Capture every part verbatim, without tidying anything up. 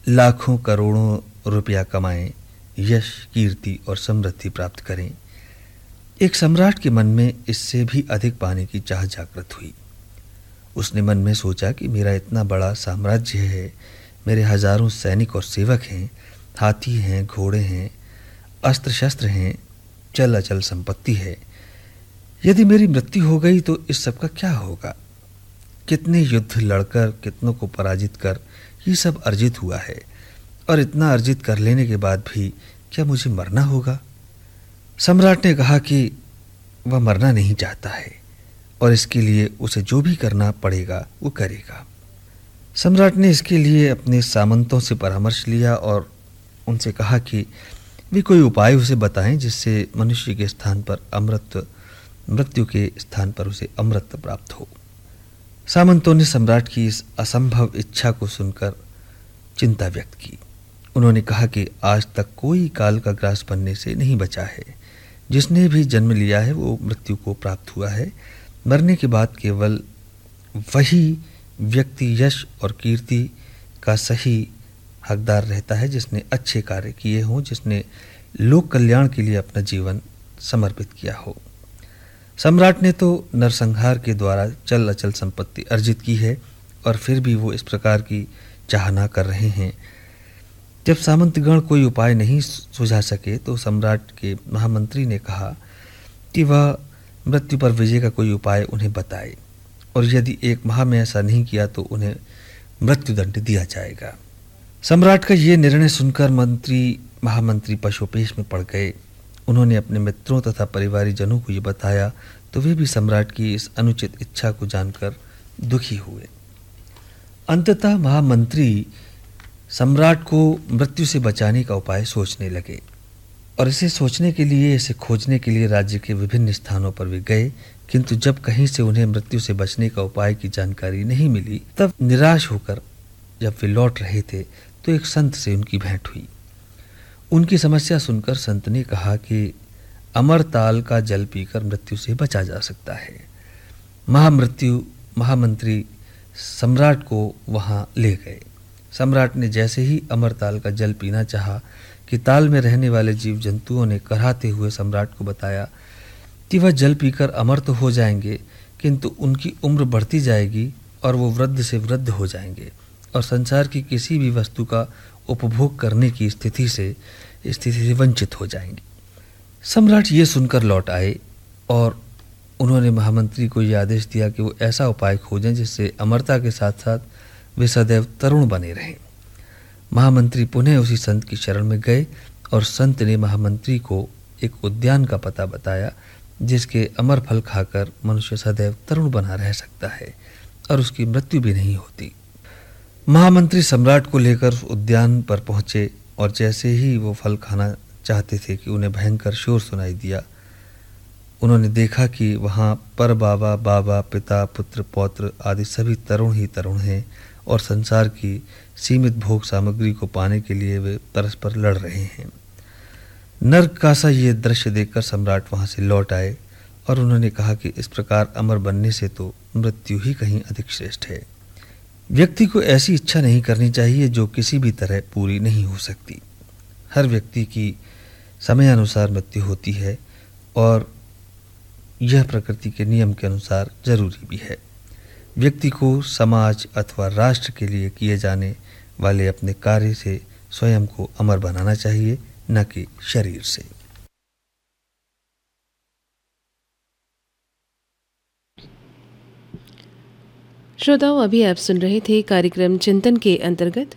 लाखों करोड़ों रुपया कमाएं, यश, कीर्ति और समृद्धि प्राप्त करें। एक सम्राट के मन में इससे भी अधिक पाने की चाह जागृत हुई। उसने मन में सोचा कि मेरा इतना बड़ा साम्राज्य है, मेरे हजारों सैनिक और सेवक हैं, हाथी हैं, घोड़े हैं, अस्त्र शस्त्र हैं, चल अचल संपत्ति है। यदि मेरी मृत्यु हो गई तो इस सब का क्या होगा? कितने युद्ध लड़कर, कितनों को पराजित कर ये सब अर्जित हुआ है, और इतना अर्जित कर लेने के बाद भी क्या मुझे मरना होगा? सम्राट ने कहा कि वह मरना नहीं चाहता है और इसके लिए उसे जो भी करना पड़ेगा वो करेगा। सम्राट ने इसके लिए अपने सामंतों से परामर्श लिया और उनसे कहा कि वे कोई उपाय उसे बताएं जिससे मनुष्य के स्थान पर अमृत, मृत्यु के स्थान पर उसे अमृत प्राप्त हो। सामंतों ने सम्राट की इस असंभव इच्छा को सुनकर चिंता व्यक्त की। उन्होंने कहा कि आज तक कोई काल का ग्रास बनने से नहीं बचा है। जिसने भी जन्म लिया है वो मृत्यु को प्राप्त हुआ है। मरने के बाद केवल वही व्यक्ति यश और कीर्ति का सही हकदार रहता है जिसने अच्छे कार्य किए हों, जिसने लोक कल्याण के लिए अपना जीवन समर्पित किया हो। सम्राट ने तो नरसंहार के द्वारा चल अचल संपत्ति अर्जित की है और फिर भी वो इस प्रकार की चाहना कर रहे हैं। जब सामंतगण कोई उपाय नहीं सुझा सके तो सम्राट के महामंत्री ने कहा कि वह मृत्यु पर विजय का कोई उपाय उन्हें बताए, और यदि एक माह में ऐसा नहीं किया तो उन्हें मृत्युदंड दिया जाएगा। सम्राट का ये निर्णय सुनकर मंत्री महामंत्री पशोपेश में पड़ गए। उन्होंने अपने मित्रों तथा परिवारीजनों को ये बताया तो वे भी सम्राट की इस अनुचित इच्छा को जानकर दुखी हुए। अंततः महामंत्री सम्राट को मृत्यु से बचाने का उपाय सोचने लगे और इसे सोचने के लिए, इसे खोजने के लिए राज्य के विभिन्न स्थानों पर वे गए, किंतु जब कहीं से उन्हें मृत्यु से बचने का उपाय की जानकारी नहीं मिली, तब निराश होकर जब वे लौट रहे थे तो एक संत से उनकी भेंट हुई। उनकी समस्या सुनकर संत ने कहा कि अमरताल का जल पीकर मृत्यु से बचा जा सकता है। महामृत्यु महामंत्री सम्राट को वहां ले गए। सम्राट ने जैसे ही अमरताल का जल पीना चाहा कि ताल में रहने वाले जीव जंतुओं ने कराहते हुए सम्राट को बताया कि वह जल पीकर अमर तो हो जाएंगे, किंतु उनकी उम्र बढ़ती जाएगी और वो वृद्ध से वृद्ध हो जाएंगे और संसार की किसी भी वस्तु का उपभोग करने की स्थिति से स्थिति से वंचित हो जाएंगे। सम्राट ये सुनकर लौट आए और उन्होंने महामंत्री को यह आदेश दिया कि वो ऐसा उपाय खोजें जिससे अमरता के साथ साथ वे सदैव तरुण बने रहें। महामंत्री पुनः उसी संत की शरण में गए और संत ने महामंत्री को एक उद्यान का पता बताया जिसके अमर फल खाकर मनुष्य सदैव तरुण बना रह सकता है और उसकी मृत्यु भी नहीं होती। महामंत्री सम्राट को लेकर उस उद्यान पर पहुंचे और जैसे ही वो फल खाना चाहते थे कि उन्हें भयंकर शोर सुनाई दिया। उन्होंने देखा कि वहाँ पर बाबा, बाबा, पिता, पुत्र, पौत्र आदि सभी तरुण ही तरुण हैं और संसार की सीमित भोग सामग्री को पाने के लिए वे परस्पर लड़ रहे हैं। नर्क का सा ये दृश्य देखकर सम्राट वहाँ से लौट आए और उन्होंने कहा कि इस प्रकार अमर बनने से तो मृत्यु ही कहीं अधिक श्रेष्ठ है। व्यक्ति को ऐसी इच्छा नहीं करनी चाहिए जो किसी भी तरह पूरी नहीं हो सकती। हर व्यक्ति की समयानुसार मृत्यु होती है और यह प्रकृति के नियम के अनुसार जरूरी भी है। व्यक्ति को समाज अथवा राष्ट्र के लिए किए जाने वाले अपने कार्य से स्वयं को अमर बनाना चाहिए, न कि शरीर से। श्रोताओं, अभी आप सुन रहे थे कार्यक्रम चिंतन के अंतर्गत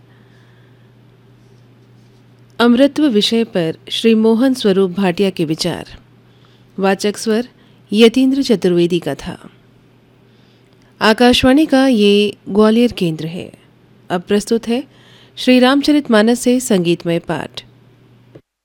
अमृतत्व विषय पर श्री मोहन स्वरूप भाटिया के विचार। वाचक स्वर यतीन्द्र चतुर्वेदी का था। आकाशवाणी का ये ग्वालियर केंद्र है। अब प्रस्तुत है श्री रामचरितमानस से संगीतमय पाठ।